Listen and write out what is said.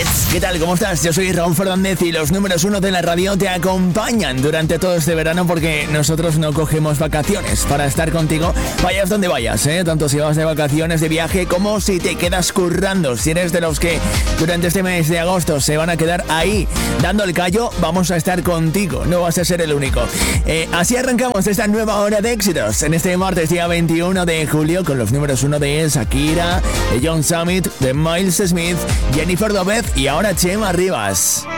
Hits. ¿Qué tal? ¿Cómo estás? Yo soy Raúl Fernández y los números 1 de la radio te acompañan durante todo este verano porque nosotros no cogemos vacaciones para estar contigo, vayas donde vayas, tanto si vas de vacaciones, de viaje, como si te quedas currando. Si eres de los que durante este mes de agosto se van a quedar ahí dando el callo, vamos a estar contigo, no vas a ser el único. Así arrancamos esta nueva hora de éxitos en este martes día 21 de julio con los números 1 de Shakira, de John Summit, de Miles Smith, Jennifer Lopez y ahora Chema Rivas.